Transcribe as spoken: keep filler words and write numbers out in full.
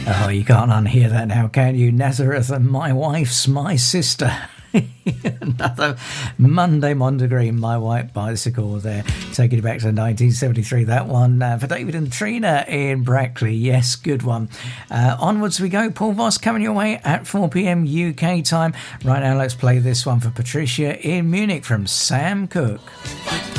Oh, you can't unhear that now, can you? Nazareth and My Wife's My Sister. Another Monday Mondegreen, My White Bicycle there. Taking it back to nineteen seventy-three, that one uh, for David and Trina in Brackley. Yes, good one. Uh, onwards we go. Paul Voss coming your way at four p.m. U K time. Right now, let's play this one for Patricia in Munich from Sam Cooke.